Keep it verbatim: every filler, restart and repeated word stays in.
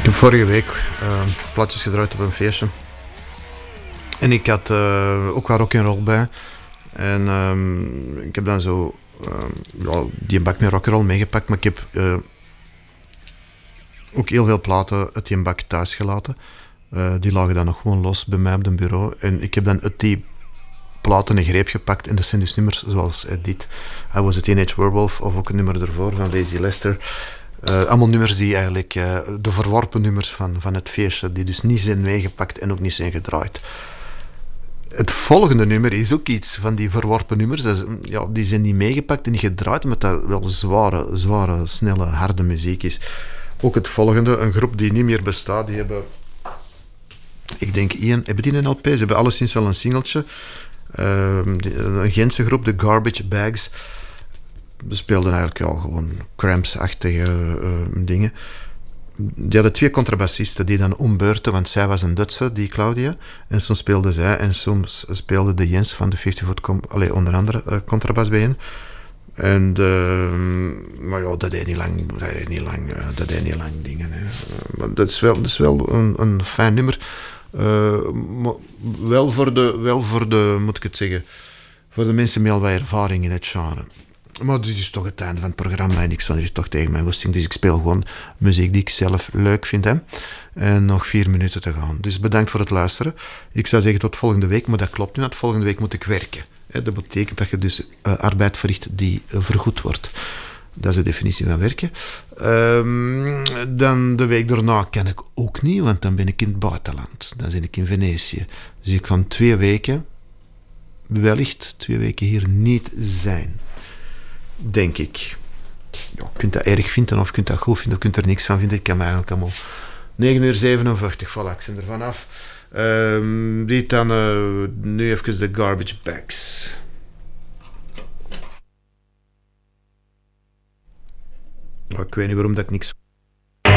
Ik heb vorige week uh, plaatjes gedraaid op een feestje. En ik had uh, ook wel rock'n'roll bij. En um, ik heb dan zo uh, ja, die bak met rock'n'roll meegepakt. Maar ik heb uh, ook heel veel platen uit die bak thuis gelaten. Uh, die lagen dan nog gewoon los bij mij op het bureau. En ik heb dan uit die platen een greep gepakt. En dat zijn dus nummers zoals uh, dit. I Was a Teenage Werewolf. Of ook een nummer ervoor van Lazy Lester. Uh, allemaal nummers die eigenlijk uh, de verworpen nummers van, van het feestje, die dus niet zijn meegepakt en ook niet zijn gedraaid. Het volgende nummer is ook iets van die verworpen nummers. Dat is, ja, die zijn niet meegepakt en niet gedraaid, omdat dat wel zware, zware, snelle, harde muziek is. Ook het volgende, een groep die niet meer bestaat, die hebben, ik denk, één, hebben die een L P? Ze hebben alleszins wel een singeltje. Uh, een Gentse groep, de Garbage Bags. We speelden eigenlijk ja, gewoon Cramps-achtige uh, dingen. Die hadden twee contrabassisten die dan ombeurten, want zij was een Duitse, die Claudia. En soms speelde zij en soms speelde de Jens van de vijftig Foot Com- allee, onder andere uh, contrabas bij hen. En uh, maar ja, dat deed niet lang, dat deed niet lang, uh, dat deed niet lang dingen. Hè. Uh, maar dat is wel, dat is wel een, een fijn nummer. Uh, maar wel voor de, wel voor de, moet ik het zeggen, voor de mensen met al wat ervaring in het genre. Maar dit is toch het einde van het programma en ik sta hier toch tegen mijn woesting. Dus ik speel gewoon muziek die ik zelf leuk vind. Hè. En nog vier minuten te gaan. Dus bedankt voor het luisteren. Ik zou zeggen tot volgende week, maar dat klopt niet, want volgende week moet ik werken. Hè. Dat betekent dat je dus uh, arbeid verricht die uh, vergoed wordt. Dat is de definitie van werken. Um, dan de week daarna kan ik ook niet, want dan ben ik in het buitenland. Dan ben ik in Venetië. Dus ik kan twee weken, wellicht twee weken hier niet zijn. Denk ik. Ja, je kunt dat erg vinden of je kunt dat goed vinden of je kunt er niks van vinden. Ik kan me eigenlijk allemaal... negen uur zevenenvijftig, voilà, ik ben er vanaf. Um, dit dan uh, nu even de Garbage Bags. Nou, ik weet niet waarom dat ik niks...